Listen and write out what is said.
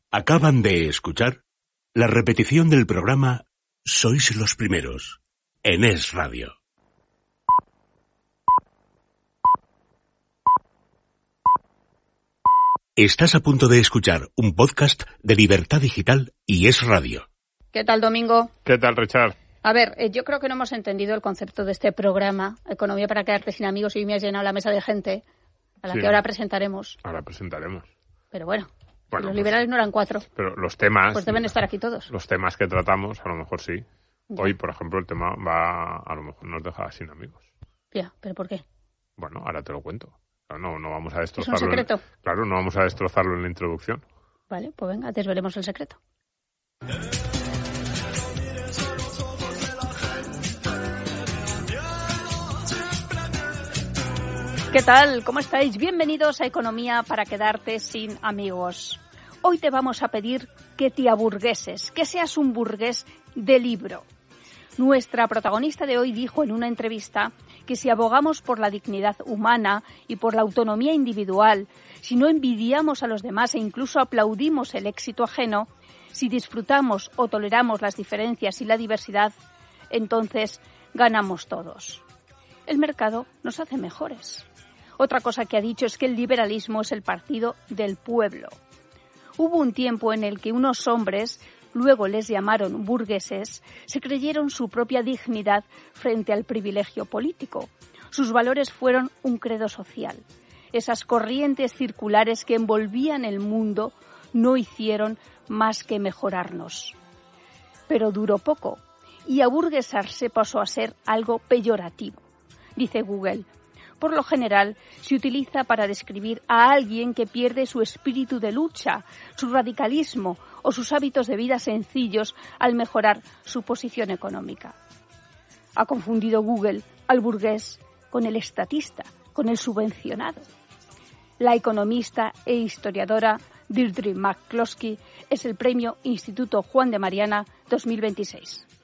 Acaban de escuchar la repetición del programa Sois los primeros, en Es Radio. Estás a punto de escuchar un podcast de Libertad Digital y Es Radio. ¿Qué tal, Domingo? ¿Qué tal, Richard? A ver, yo creo que no hemos entendido el concepto de este programa, Economía para quedarte sin amigos, y me has llenado la mesa de gente a la que ahora presentaremos. Ahora presentaremos. Pero bueno, los pues, liberales no eran 4. Pero los temas... Pues deben estar aquí todos. Los temas que tratamos, a lo mejor sí. Ya. Hoy, por ejemplo, el tema va... A lo mejor nos deja sin amigos. Ya, ¿pero por qué? Bueno, ahora te lo cuento. Claro, no vamos a destrozarlo. ¿Es un secreto? Claro, no vamos a destrozarlo en la introducción. Vale, pues venga, desvelemos el secreto. ¿Qué tal? ¿Cómo estáis? Bienvenidos a Economía para quedarte sin amigos. Hoy te vamos a pedir que te aburgueses, que seas un burgués de libro. Nuestra protagonista de hoy dijo en una entrevista que si abogamos por la dignidad humana y por la autonomía individual, si no envidiamos a los demás e incluso aplaudimos el éxito ajeno, si disfrutamos o toleramos las diferencias y la diversidad, entonces ganamos todos. El mercado nos hace mejores. Otra cosa que ha dicho es que el liberalismo es el partido del pueblo. Hubo un tiempo en el que unos hombres, luego les llamaron burgueses, se creyeron su propia dignidad frente al privilegio político. Sus valores fueron un credo social. Esas corrientes circulares que envolvían el mundo no hicieron más que mejorarnos. Pero duró poco y aburguesarse pasó a ser algo peyorativo. Dice Google. Por lo general, se utiliza para describir a alguien que pierde su espíritu de lucha, su radicalismo o sus hábitos de vida sencillos al mejorar su posición económica. Ha confundido Google al burgués con el estatista, con el subvencionado. La economista e historiadora Deirdre McCloskey es el premio Instituto Juan de Mariana 2026.